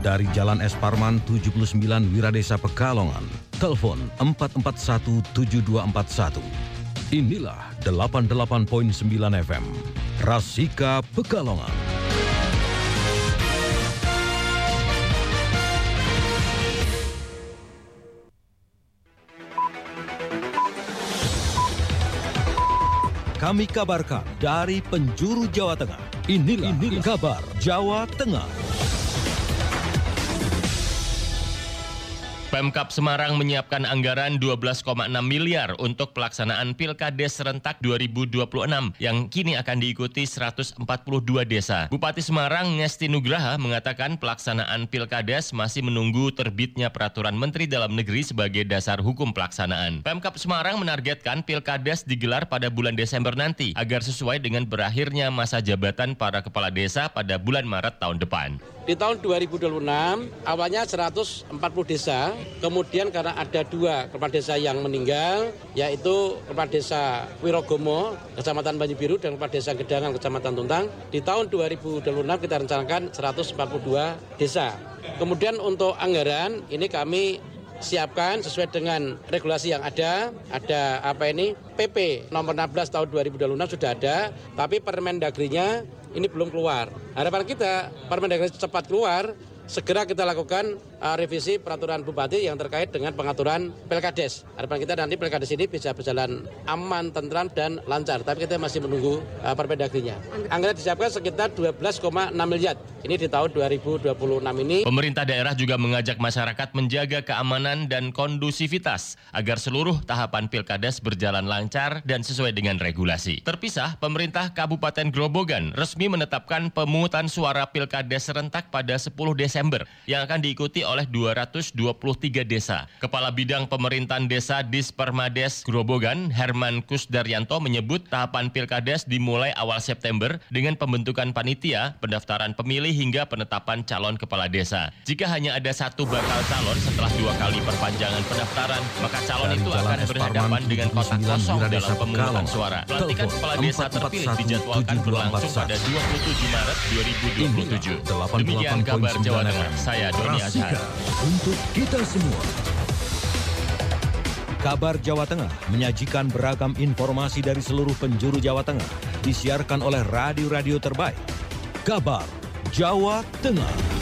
dari Jalan Es Parman 79 Wiradesa Pekalongan. Telepon 4417241. Inilah 88.9 FM Rasika Pekalongan. Kami kabarkan dari penjuru Jawa Tengah. Inilah kabar Jawa Tengah. Pemkab Semarang menyiapkan anggaran 12,6 miliar untuk pelaksanaan Pilkades serentak 2026 yang kini akan diikuti 142 desa. Bupati Semarang Ngesti Nugraha mengatakan pelaksanaan Pilkades masih menunggu terbitnya peraturan Menteri Dalam Negeri sebagai dasar hukum pelaksanaan. Pemkab Semarang menargetkan Pilkades digelar pada bulan Desember nanti agar sesuai dengan berakhirnya masa jabatan para kepala desa pada bulan Maret tahun depan. Di tahun 2026 awalnya 140 desa, kemudian karena ada 2 kepala desa yang meninggal, yaitu kepala desa Wirogomo, Kecamatan Banyu dan kepala desa Gedangan, Kecamatan Tuntang. Di tahun 2026 kita rencanakan 142 desa. Kemudian untuk anggaran ini kami siapkan sesuai dengan regulasi yang ada PP nomor 16 tahun 2026 sudah ada, tapi Permendagrinya ini belum keluar. Harapan kita Permendagri cepat keluar, segera kita lakukan revisi peraturan bupati yang terkait dengan pengaturan Pilkades. Harapan kita nanti Pilkades ini bisa berjalan aman, tentram, dan lancar. Tapi kita masih menunggu Permendagrinya. Anggaran disiapkan sekitar 12,6 miliar. Ini di tahun 2026 ini. Pemerintah daerah juga mengajak masyarakat menjaga keamanan dan kondusivitas agar seluruh tahapan Pilkades berjalan lancar dan sesuai dengan regulasi. Terpisah, pemerintah Kabupaten Grobogan resmi menetapkan pemungutan suara Pilkades serentak pada 10 Desember yang akan diikuti oleh 223 desa. Kepala Bidang Pemerintahan Desa Dispermades Grobogan, Herman Kusdaryanto menyebut tahapan Pilkades dimulai awal September dengan pembentukan panitia, pendaftaran pemilih hingga penetapan calon kepala desa. Jika hanya ada satu bakal calon setelah 2 kali perpanjangan pendaftaran, maka calon itu akan berhadapan dengan kotak kosong dalam pemungutan suara. Pelantikan kepala desa terpilih dijadwalkan berlangsung pada 27 Maret 2027. Demikian kabar Jawa Tengah. Saya Doni Azhar. Untuk kita semua. Kabar Jawa Tengah menyajikan beragam informasi dari seluruh penjuru Jawa Tengah. Disiarkan oleh radio-radio terbaik. Kabar Jawa Tengah.